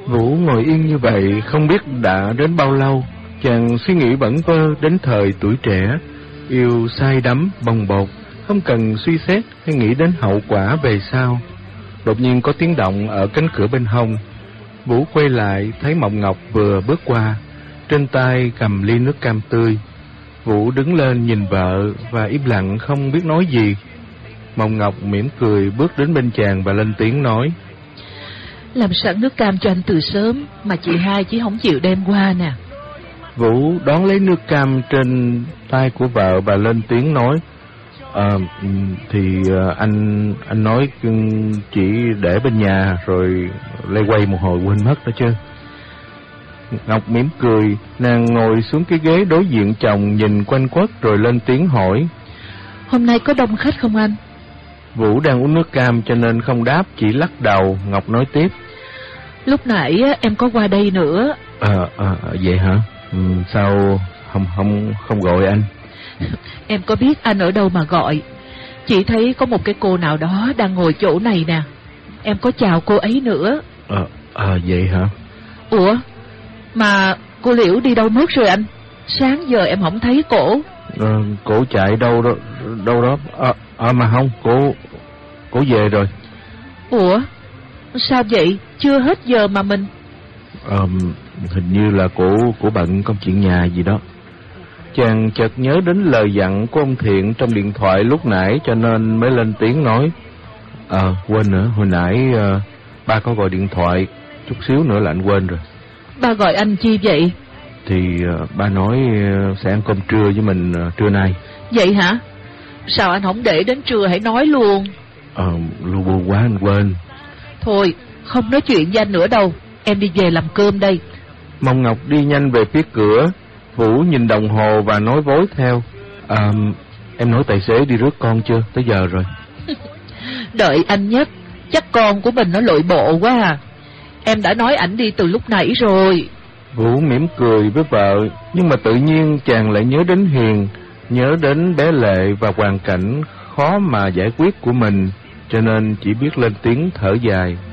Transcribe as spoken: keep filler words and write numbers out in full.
Vũ ngồi yên như vậy không biết đã đến bao lâu. Chàng suy nghĩ bẩn vơ đến thời tuổi trẻ, yêu say đắm bồng bột, không cần suy xét hay nghĩ đến hậu quả về sau. Đột nhiên có tiếng động ở cánh cửa bên hông. Vũ quay lại thấy Mộng Ngọc vừa bước qua, trên tay cầm ly nước cam tươi. Vũ đứng lên nhìn vợ và im lặng không biết nói gì. Mộng Ngọc mỉm cười bước đến bên chàng và lên tiếng nói: Làm sẵn nước cam cho anh từ sớm, mà chị hai chỉ không chịu đem qua nè. Vũ đón lấy nước cam trên tay của vợ và lên tiếng nói: À, thì anh anh nói chỉ để bên nhà rồi lay quay một hồi quên mất đó chứ. Ngọc mỉm cười, nàng ngồi xuống cái ghế đối diện chồng, nhìn quanh quất rồi lên tiếng hỏi: Hôm nay có đông khách không anh? Vũ đang uống nước cam cho nên không đáp, chỉ lắc đầu. Ngọc nói tiếp: Lúc nãy em có qua đây nữa. À, à vậy hả? Ừ, sao không không không gọi anh? Em có biết anh ở đâu mà gọi. Chỉ thấy có một cái cô nào đó đang ngồi chỗ này nè. Em có chào cô ấy nữa. À, à vậy hả? Ủa, mà cô Liễu đi đâu mất rồi anh? Sáng giờ em không thấy cổ. À, cổ chạy đâu đó, đâu đó. À, à mà không, cổ cổ về rồi. Ủa, sao vậy? Chưa hết giờ mà mình. À, hình như là cổ cổ bận công chuyện nhà gì đó. Chàng chợt nhớ đến lời dặn của ông Thiện trong điện thoại lúc nãy, cho nên mới lên tiếng nói: Ờ, à, quên nữa, hồi nãy uh, ba có gọi điện thoại, chút xíu nữa là anh quên rồi. Ba gọi anh chi vậy? Thì uh, ba nói uh, sẽ ăn cơm trưa với mình uh, trưa nay. Vậy hả? Sao anh không để đến trưa hãy nói luôn? Ờ, uh, lu bu quá anh quên. Thôi, không nói chuyện với anh nữa đâu, em đi về làm cơm đây. Mộng Ngọc đi nhanh về phía cửa. Vũ nhìn đồng hồ và nói vối theo: À, em nói tài xế đi rước con chưa? Tới giờ rồi. Đợi anh nhất, chắc con của mình nó lội bộ quá à. Em đã nói ảnh đi từ lúc nãy rồi. Vũ mỉm cười với vợ, nhưng mà tự nhiên chàng lại nhớ đến Hiền, nhớ đến bé Lệ và hoàn cảnh khó mà giải quyết của mình, cho nên chỉ biết lên tiếng thở dài.